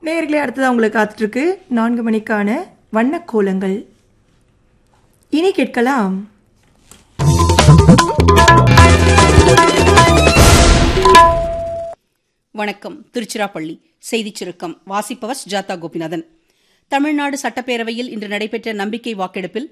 நேயர்களே, அடுத்ததாக உங்களுக்கு காத்துட்ருக்கு 4 மணிக்கான வண்ணக்கோலங்கள். இனி கேட்கலாம் வணக்கம். திருச்சிராப்பள்ளி செய்திச் சுருக்கம் வாசிப்பவர் சுஜாதா கோபிநாதன். தமிழ்நாடு சட்டப்பேரவையில் இன்று நடைபெற்ற நம்பிக்கை வாக்கெடுப்பில்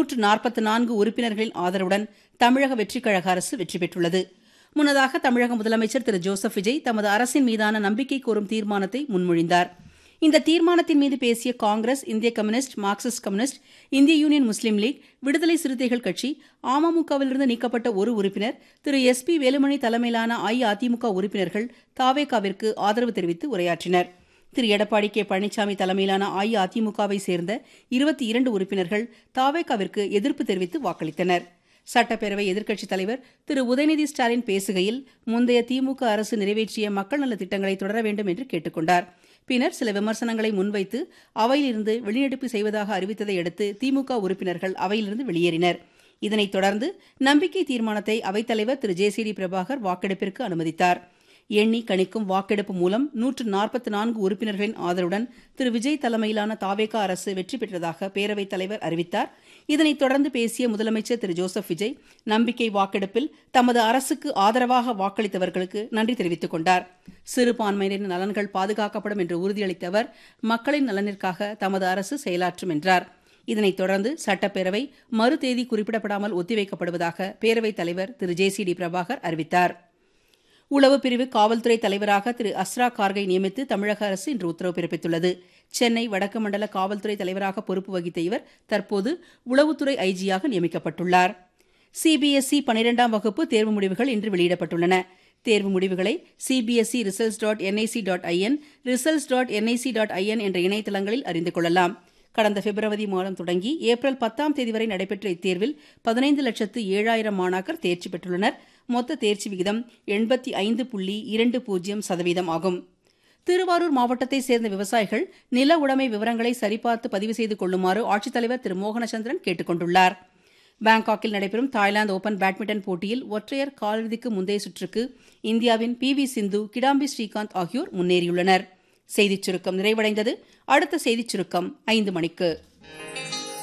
144 உறுப்பினர்களின் ஆதரவுடன் தமிழக வெற்றிக் கழக அரசு வெற்றி பெற்றுள்ளது. முன்னதாக தமிழக முதலமைச்சர் திரு ஜோசப் விஜய் தமது அரசின் மீதான நம்பிக்கை கோரும் தீர்மானத்தை முன்மொழிந்தார். இந்த தீர்மானத்தின் மீது பேசிய காங்கிரஸ், இந்திய கம்யூனிஸ்ட், மார்க்சிஸ்ட் கம்யூனிஸ்ட், இந்திய யூனியன் முஸ்லீம் லீக், விடுதலை சிறுத்தைகள் கட்சி, அமமுகவிலிருந்து நீக்கப்பட்ட ஒரு உறுப்பினர், திரு SP வேலுமணி தலைமையிலான அஇஅதிமுக உறுப்பினர்கள் தாவேகாவிற்கு ஆதரவு தெரிவித்து உரையாற்றினர். திரு எடப்பாடி கே பழனிசாமி தலைமையிலான அஇஅதிமுகவை சேர்ந்த 22 உறுப்பினர்கள் தாவேகாவிற்கு எதிர்ப்பு தெரிவித்து வாக்களித்தனர். சட்டப்பேரவை எதிர்க்கட்சித் தலைவர் திரு உதயநிதி ஸ்டாலின் பேசுகையில், முந்தைய திமுக அரசு நிறைவேற்றிய மக்கள் நலத் திட்டங்களை தொடர வேண்டும் என்று கேட்டுக் கொண்டார். பின்னர் சில விமர்சனங்களை முன்வைத்து அவையிலிருந்து வெளிநடப்பு செய்வதாக அறிவித்ததை அடுத்து திமுக உறுப்பினர்கள் அவையிலிருந்து வெளியேறினர். இதனைத் தொடர்ந்து நம்பிக்கை தீர்மானத்தை அவைத்தலைவர் திரு JCD பிரபாகர் வாக்கெடுப்பிற்கு அனுமதித்தார். எண்ணி கணிக்கும் வாக்கெடுப்பு மூலம் 144 உறுப்பினர்களின் ஆதரவுடன் திரு விஜய் தலைமையிலான தாவேகா அரசு வெற்றி பெற்றதாக பேரவைத் தலைவர் அறிவித்தார். இதனைத் தொடர்ந்து பேசிய முதலமைச்சர் திரு ஜோசப் விஜய் நம்பிக்கை வாக்கெடுப்பில் தமது அரசுக்கு ஆதரவாக வாக்களித்தவர்களுக்கு நன்றி தெரிவித்துக் கொண்டார். சிறுபான்மையினரின் நலன்கள் பாதுகாக்கப்படும் என்று உறுதியளித்த அவர், மக்களின் நலனிற்காக தமது அரசு செயலாற்றும் என்றார். இதனைத் தொடர்ந்து சட்டப்பேரவை மறு தேதி குறிப்பிடப்படாமல் ஒத்திவைக்கப்படுவதாக பேரவைத் தலைவர் திரு JCD பிரபாகர் அறிவித்தார். உளவு பிரிவு காவல்துறை தலைவராக திரு அஸ்ரா கார்கை நியமித்து தமிழக அரசு இன்று உத்தரவு பிறப்பித்துள்ளது. சென்னை வடக்கு மண்டல காவல்துறை தலைவராக பொறுப்பு வகித்த இவர் தற்போது உளவுத்துறை IGயாக நியமிக்கப்பட்டுள்ளார். CBSE 12ஆம் வகுப்பு தேர்வு முடிவுகள் இன்று வெளியிடப்பட்டுள்ளன. தேர்வு முடிவுகளை CBSE results.nic.in, results.nic.in என்ற இணையதளங்களில் அறிந்து கொள்ளலாம். கடந்த பிப்ரவரி மாதம் தொடங்கி ஏப்ரல் 10ஆம் தேதி வரை நடைபெற்ற இத்தேர்வில் 15,07,000 மாணாக்கர் தேர்ச்சி பெற்றுள்ளனர். மொத்த தேர்ச்சி விகிதம் 85.20% ஆகும். திருவாரூர் மாவட்டத்தைச் சேர்ந்த விவசாயிகள் நில உடைமை விவரங்களை சரிபார்த்து பதிவு செய்து கொள்ளுமாறு ஆட்சித்தலைவர் திரு மோகனச்சந்திரன் கேட்டுக் கொண்டுள்ளார். பாங்காக்கில் நடைபெறும் தாய்லாந்து ஓபன் பேட்மிண்டன் போட்டியில் ஒற்றையர் காலிறுதிக்கு முந்தைய சுற்றுக்கு இந்தியாவின் PV சிந்து, கிடாம்பி ஸ்ரீகாந்த் ஆகியோர் முன்னேறியுள்ளனர். செய்திச் சுருக்கம் நிறைவடைந்தது. அடுத்த செய்திச் சுருக்கம் 5 மணிக்கு.